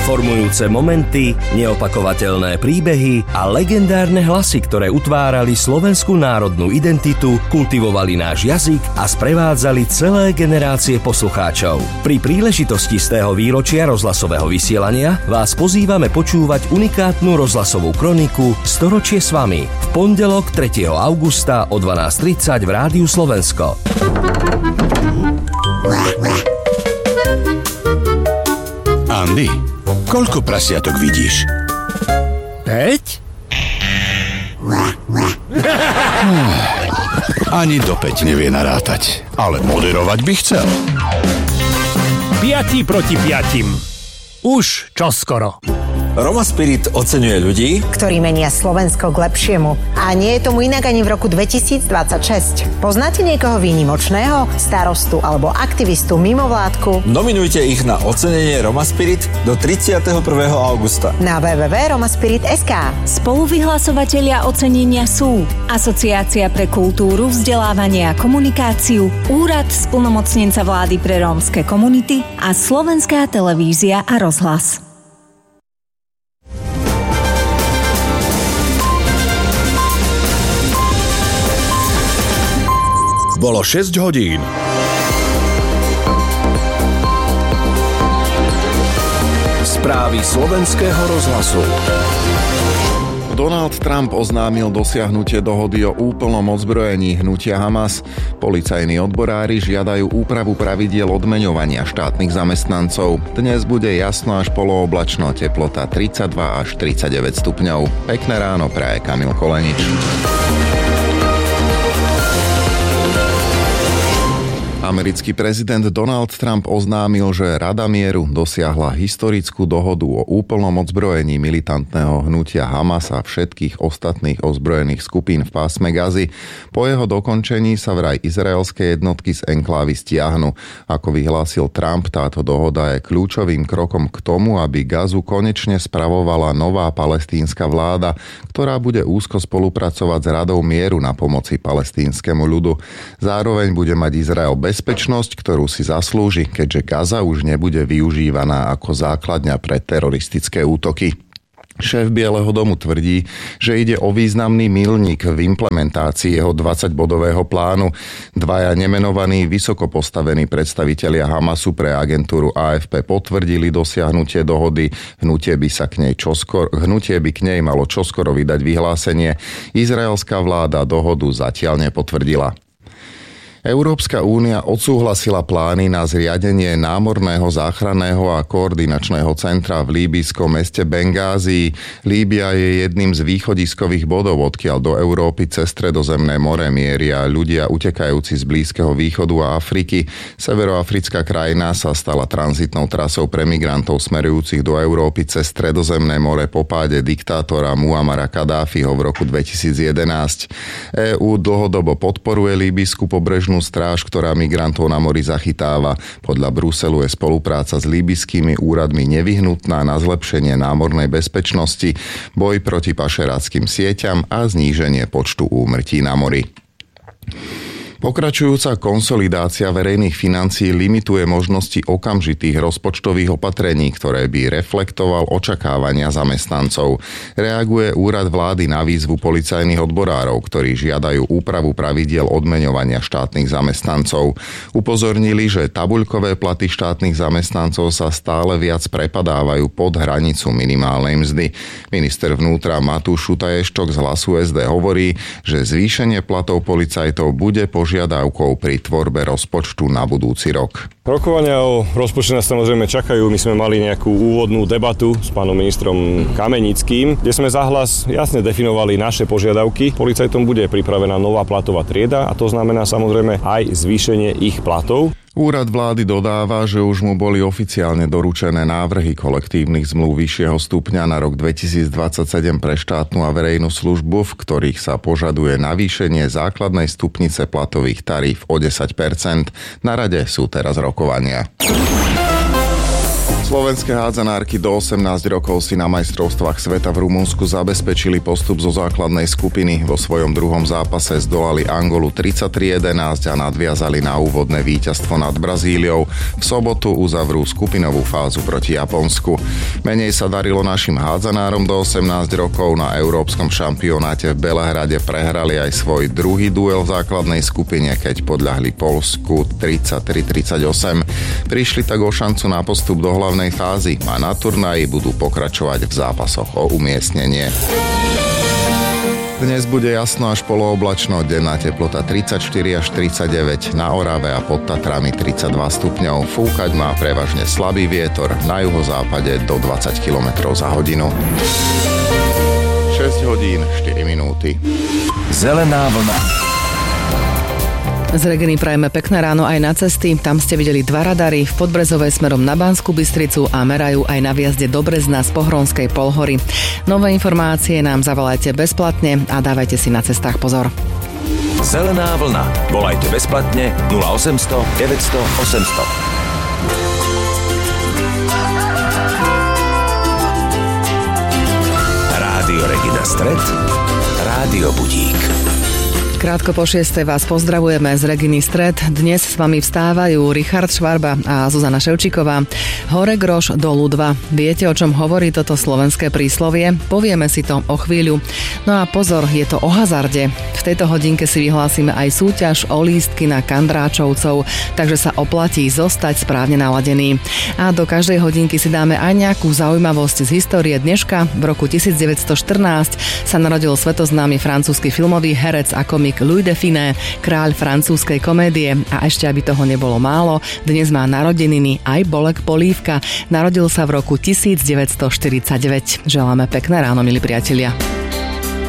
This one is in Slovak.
formujúce momenty, neopakovateľné príbehy a legendárne hlasy, ktoré utvárali slovenskú národnú identitu, kultivovali náš jazyk a sprevádzali celé generácie poslucháčov. Pri príležitosti z tého výročia rozhlasového vysielania vás pozývame počúvať unikátnu rozhlasovú kroniku Storočie s vami v pondelok 3. augusta o 12:30 v Rádiu Slovensko. Andy, koľko prasiatok vidíš? 5? Ani do 5 nevie narátať, ale moderovať by chcel. 5 proti 5. Už čoskoro. Roma Spirit oceňuje ľudí, ktorí menia Slovensko k lepšiemu. A nie je tomu inak ani v roku 2026. Poznáte niekoho výnimočného? Starostu alebo aktivistu mimovládku? Nominujte ich na ocenenie Roma Spirit do 31. augusta. Na www.romaspirit.sk. Spoluvyhlasovatelia ocenenia sú Asociácia pre kultúru, vzdelávanie a komunikáciu, Úrad splnomocnenca vlády pre rómske komunity a Slovenská televízia a rozhlas. Bolo 6 hodín. Správy slovenského rozhlasu. Donald Trump oznámil dosiahnutie dohody o úplnom odzbrojení hnutia Hamas. Policajní odborári žiadajú úpravu pravidiel odmeňovania štátnych zamestnancov. Dnes bude jasno až polooblačno, teplota 32 až 39 stupňov. Pekné ráno praje Kamil Kolenič. Americký prezident Donald Trump oznámil, že Rada mieru dosiahla historickú dohodu o úplnom odzbrojení militantného hnutia Hamas a všetkých ostatných ozbrojených skupín v pásme Gazy. Po jeho dokončení sa vraj izraelské jednotky z enklávy stiahnu. Ako vyhlásil Trump, táto dohoda je kľúčovým krokom k tomu, aby Gazu konečne spravovala nová palestínska vláda, ktorá bude úzko spolupracovať s Radou mieru na pomoci palestínskemu ľudu. Zároveň bude mať Izrael bezpečnosť, ktorú si zaslúži, keďže Gaza už nebude využívaná ako základňa pre teroristické útoky. Šéf Bieleho domu tvrdí, že ide o významný milník v implementácii jeho 20-bodového plánu. Dvaja nemenovaní vysoko postavení predstavitelia Hamasu pre agentúru AFP potvrdili dosiahnutie dohody. Hnutie by k nej malo čoskoro vydať vyhlásenie. Izraelská vláda dohodu zatiaľ nepotvrdila. Európska únia odsúhlasila plány na zriadenie námorného záchranného a koordinačného centra v líbyjskom meste Bengázii. Líbia je jedným z východiskových bodov, odkiaľ do Európy cez Stredozemné more mieria ľudia utekajúci z Blízkeho východu a Afriky. Severoafrická krajina sa stala tranzitnou trasou pre migrantov smerujúcich do Európy cez Stredozemné more po páde diktátora Muammara Kadáfiho v roku 2011. EÚ dlhodobo podporuje líbyjskú pobrežnú stráž, ktorá migrantov na mori zachytáva. Podľa Bruselu je spolupráca s líbyjskými úradmi nevyhnutná na zlepšenie námornej bezpečnosti, boj proti pašeráckym sieťam a zníženie počtu úmrtí na mori. Pokračujúca konsolidácia verejných financií limituje možnosti okamžitých rozpočtových opatrení, ktoré by reflektoval očakávania zamestnancov. Reaguje úrad vlády na výzvu policajných odborárov, ktorí žiadajú úpravu pravidiel odmeňovania štátnych zamestnancov. Upozornili, že tabuľkové platy štátnych zamestnancov sa stále viac prepadávajú pod hranicu minimálnej mzdy. Minister vnútra Matúš Šutaještok z Hlasu SD hovorí, že zvýšenie platov policajtov bude požiadavkou pri tvorbe rozpočtu na budúci rok. Rokovania o rozpočte nás samozrejme čakajú. My sme mali nejakú úvodnú debatu s pánom ministrom Kamenickým, kde sme zahlas jasne definovali naše požiadavky. Policajtom bude pripravená nová platová trieda a to znamená samozrejme aj zvýšenie ich platov. Úrad vlády dodáva, že už mu boli oficiálne doručené návrhy kolektívnych zmluv vyššieho stupňa na rok 2027 pre štátnu a verejnú službu, v ktorých sa požaduje navýšenie základnej stupnice platových taríf o 10%. Na rade sú teraz rokovania. Slovenské hádzanárky do 18 rokov si na majstrovstvách sveta v Rumunsku zabezpečili postup zo základnej skupiny. Vo svojom druhom zápase zdolali Angolu 33-11 a nadviazali na úvodné víťazstvo nad Brazíliou. V sobotu uzavrú skupinovú fázu proti Japonsku. Menej sa darilo našim hádzanárom do 18 rokov. Na európskom šampionáte v Belehrade prehrali aj svoj druhý duel v základnej skupine, keď podľahli Poľsku 33-38. Prišli tak o šancu na postup do hlavnej fázy a na turnaji budú pokračovať v zápasoch o umiestnenie. Dnes bude jasno až polooblačno, denná teplota 34 až 39, na Orave a pod Tatrami 32 stupňov. Fúkať má prevažne slabý vietor, na juhozápade do 20 km za hodinu. 6 hodín 4 minúty. Zelená vlna. Z Reginy prajeme pekné ráno aj na cesty. Tam ste videli 2 radary v Podbrezovej smerom na Banskú Bystricu a merajú aj na vjazde do Brezna z Pohronskej Polhory. Nové informácie nám zavolajte bezplatne a dávajte si na cestách pozor. Zelená vlna. Volajte bezplatne 0800 900 800. Rádio Regina Stred, Rádio Budík. Krátko po 6 vás pozdravujeme z Reginy Stred. Dnes s vami vstávajú Richard Švarba a Zuzana Ševčíková. Hore groš, dolu 2. Viete, o čom hovorí toto slovenské príslovie? Povieme si to o chvíľu. No a pozor, je to o hazarde. V tejto hodinke si vyhlásime aj súťaž o lístky na Kandráčovcov, takže sa oplatí zostať správne naladený. A do každej hodinky si dáme aj nejakú zaujímavosť z histórie dneška. V roku 1914 sa narodil svetoznámy francúzsky filmový herec a komik Louis de Funès, kráľ francúzskej komédie. A ešte, aby toho nebolo málo, dnes má narodeniny aj Bolek Polívka. Narodil sa v roku 1949. Želáme pekné ráno, milí priatelia.